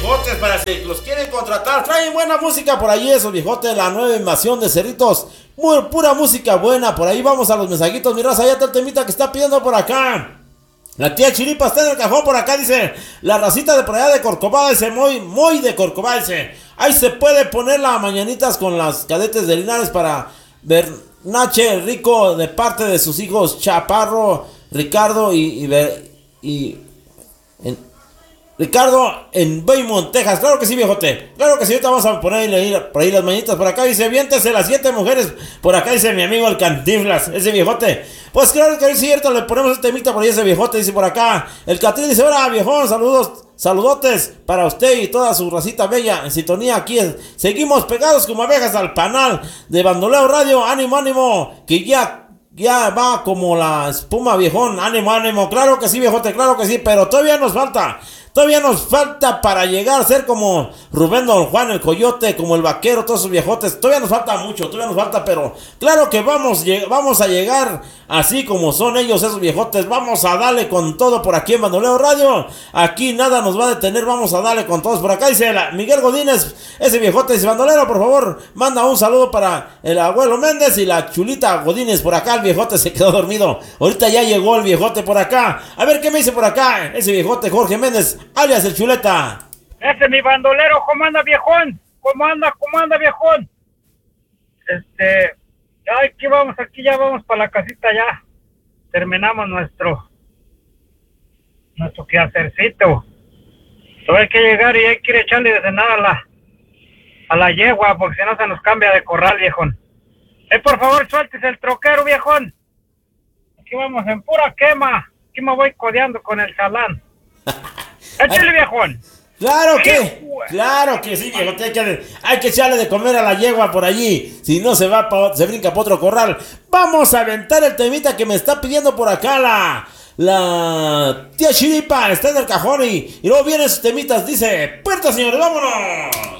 viejotes para si los quieren contratar. Traen buena música por ahí esos viejotes. La nueva invasión de Cerritos. Muy pura música buena. Por ahí vamos a los mensajitos. Mi raza, ya está el temita que está pidiendo por acá. La tía Chiripa está en el cajón por acá, dice. La racita de por allá de Corcovado, dice. Muy de Corcovado, dice. Ahí se puede poner las mañanitas con las cadetes de Linares para Bernache Rico de parte de sus hijos Chaparro, Ricardo Ricardo en Beaumont, Texas. Claro que sí, viejote. Claro que sí, ahorita vamos a poner por ahí las mañanitas por acá. Dice, viéntese las 7 mujeres. Por acá dice mi amigo el Cantinflas, ese viejote. Pues claro que sí, ahorita le ponemos el temita por ahí ese viejote. Dice por acá. El Catrín dice, hola viejón, saludotes para usted y toda su racita bella en sintonía aquí. Seguimos pegados como abejas al panal de Bandoleo Radio. Ánimo, que ya va como la espuma, viejón. Ánimo, claro que sí, viejote, claro que sí, pero todavía nos falta para llegar a ser como Rubén Don Juan, el Coyote, como el Vaquero, todos esos viejotes. Todavía nos falta mucho, pero claro que vamos a llegar así como son ellos, esos viejotes. Vamos a darle con todo por aquí en Bandoleo Radio. Aquí nada nos va a detener, vamos a darle con todos por acá. Dice Miguel Godínez, ese viejote, dice, bandolero, por favor, manda un saludo para el abuelo Méndez y la chulita Godínez. Por acá el viejote se quedó dormido. Ahorita ya llegó el viejote por acá. A ver qué me dice por acá ese viejote Jorge Méndez, alias el Chuleta. Ese es mi bandolero. ¿Cómo anda, viejón? ¿Cómo anda, viejón? Aquí ya vamos para la casita ya. Terminamos nuestro quehacercito. Solo hay que llegar y hay que ir a echarle de cenar a la yegua, porque si no se nos cambia de corral, viejón. Por favor, suéltese el troquero, viejón. Aquí vamos en pura quema. Aquí me voy codeando con el salán. Échale, viejón. Claro que sí, viejo. Hay que echarle de comer a la yegua por allí. Si no se brinca para otro corral. Vamos a aventar el temita que me está pidiendo por acá la tía Chiripa. Está en el cajón y luego vienen sus temitas. Dice, puerta, señores, vámonos.